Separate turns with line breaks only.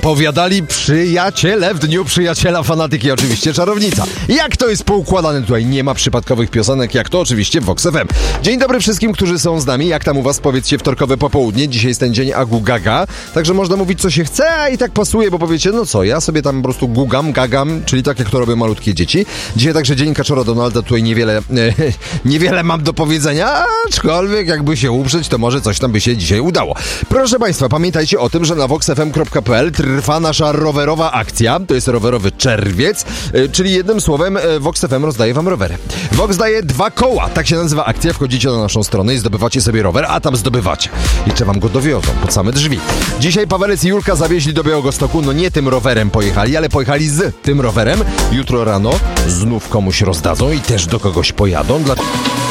zapowiadali przyjaciele w dniu przyjaciela fanatyki, oczywiście czarownica. Jak to jest poukładane? Tutaj nie ma przypadkowych piosenek, jak to oczywiście w Vox FM. Dzień dobry wszystkim, którzy są z nami. Jak tam u was, powiedzcie, wtorkowe popołudnie? Dzisiaj jest ten dzień Agu Gaga, także można mówić co się chce, a i tak pasuje, bo powiecie, no co, ja sobie tam po prostu gugam, gagam, czyli tak jak to robią malutkie dzieci. Dzisiaj także dzień Kaczora Donalda, tutaj niewiele mam do powiedzenia, aczkolwiek jakby się uprzeć, to może coś tam by się dzisiaj udało. Proszę państwa, pamiętajcie o tym, że na voxfm.pl trwa nasza rowerowa akcja, to jest rowerowy czerwiec, czyli jednym słowem Vox FM rozdaje wam rowery. Vox daje 2 koła, tak się nazywa akcja, wchodzicie na naszą stronę i zdobywacie sobie rower, a tam zdobywacie. Jeszcze wam go dowiozą pod same drzwi. Dzisiaj Pawelec i Julka zawieźli do Białegostoku, no nie tym rowerem pojechali, ale pojechali z tym rowerem. Jutro rano znów komuś rozdadzą i też do kogoś pojadą.